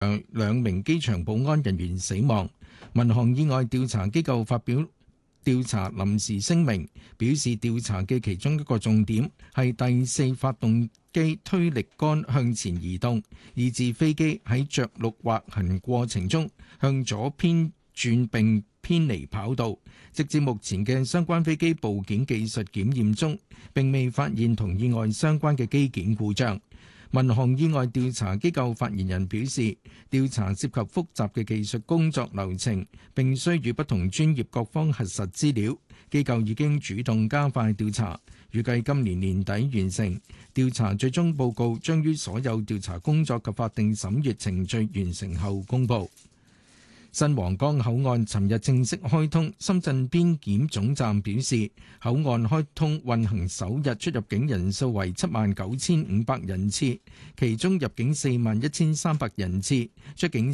兩名機場保安人員死亡。民航意外調查機構發表調查臨時聲明，表示調查嘅其中一個重點係第四發動機推力桿向前移動，以致飛機喺着陸滑行過程中向左偏轉並偏離跑道。直至目前嘅相關飛機部件技術檢驗中，並未發現同意外相關嘅機件故障。民航意外調查機構發言人表示，調查涉及複雜嘅技術工作流程，並需與不同專業各方核實資料。機構已經主動加快調查，預計今年年底完成。調查最終報告將於所有調查工作及法定審閱程序完成後公佈。新皇崗口岸尋日正式開通，深圳邊檢總站表示，口岸開通運行首日出入境人數為79,500人次，其中入境41,300人次，出境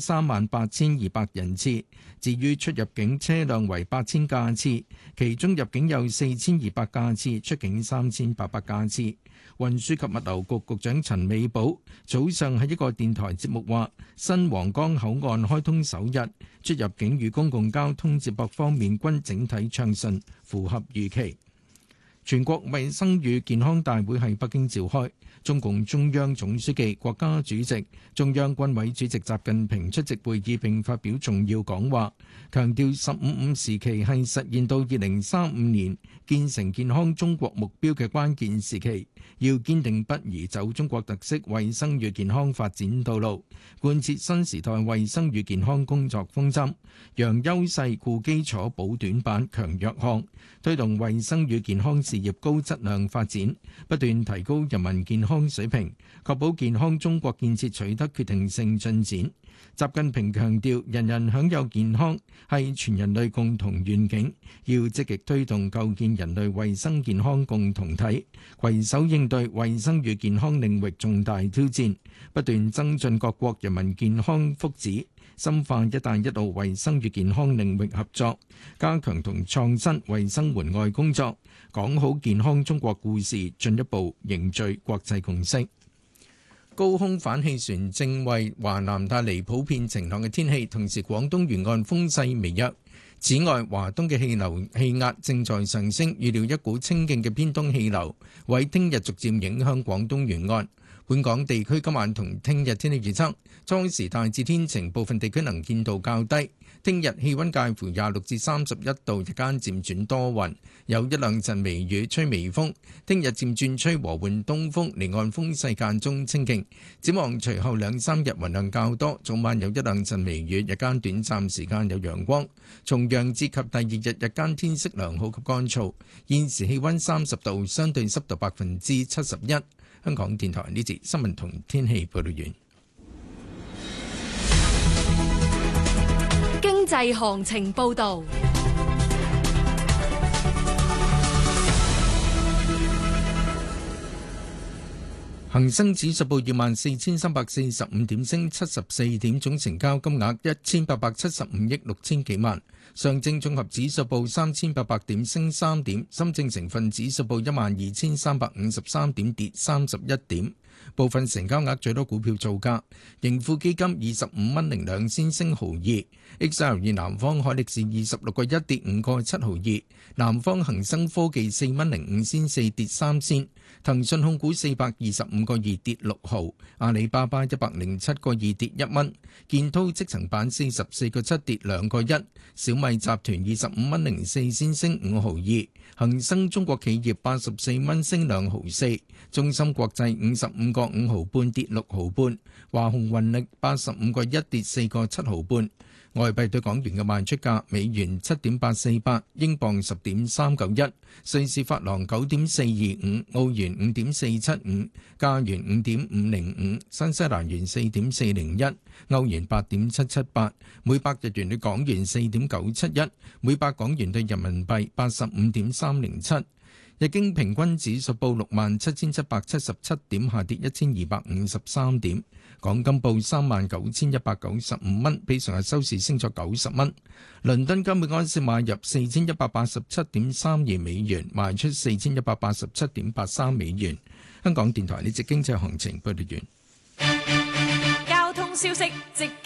38,200人次。至於出入境車輛為8,000架次，其中入境有4,200架次，出境3,800架次。運輸及物流局局長陳美寶早上喺一個電台節目話，新皇崗口岸開通首日，出入境與公共交通接駁方面均整體暢順，符合預期。全國衛生與健康大會喺北京召開，中共中央總書記、國家主席、中央軍委主席習近平出席會議並發表重要講話，強調15+5時期係實現到2035年建成健康中國目標嘅關鍵時期，要堅定不移走中國特色衛生與健康發展道路，貫徹新時代衛生與健康工作方針，揚優勢固基礎補短板強弱項，推動衛生與健康事業高質量發展，不斷提高人民健康水平，確保健康中國建設取得決定性進展。習近平強調，人人享有健康係全人類共同願景，要積極推動構建人類衛生健康共同體，攜手應對衛生與健康領域重大挑戰，不斷增進各國人民健康福祉，深化一帶一路衛生與健康領域合作，加強同創新衛生援外工作，講好健康中國故事，進一步凝聚國際共識。高空反氣旋正為華南帶嚟普遍晴朗嘅天氣，同時廣東沿岸風勢微弱。此外，華東嘅氣壓正在上升，預料一股清勁嘅偏東氣流會喺聽日逐漸影響廣東沿岸。本港地區今晚同聽日天氣預測，初時大致天晴，部分地區能見度較低。聽日氣溫介乎26至31度，日間漸轉多雲，有一兩陣微雨，吹微風。聽日漸轉吹和緩東風，離岸風勢間中清勁。展望隨後兩三日雲量較多，早晚有一兩陣微雨，日間短暫時間有陽光。重陽節及第二日日間天色良好及乾燥。現時氣溫30度，相對濕度71%。香港電台呢節新聞同天氣報道完。 經濟行情報道。 恒生指數報24,345點，升74點，總成交金額1,875億6千幾萬。上證綜合指數報3,800點，升3點。深證成分指數報12,353點，跌31點。部分成交額最多股票造價：盈富基金25蚊零2仙升毫二，XL 南方海力士26個1跌5個7毫二，南方恒生科技4蚊05仙4跌3仙，騰訊控股425個2跌6毫，阿里巴巴107個2跌1蚊，建滔積層板44個7跌2個1，小米集團25蚊04仙升5毫2，恒生中國企業84蚊升2毫4，中芯國際55個5毫半跌6毫半，華虹雲力85個1跌4個7毫半。外幣對港元嘅賣出價：美元7.848，英鎊10.391，瑞士法郎9.425，澳元5.475，加元5.505，新西蘭元4.401，歐元8.778，每百日元對港元4.971，每百港元對人民幣85.307。日經平均指數報67,777點，下跌1253點。港金報39,195蚊，比上日收市升咗90蚊。倫敦金每安士買入4,187.32美元，賣出4,187.83美元。香港電台呢節經濟行情報道完。 交通消息直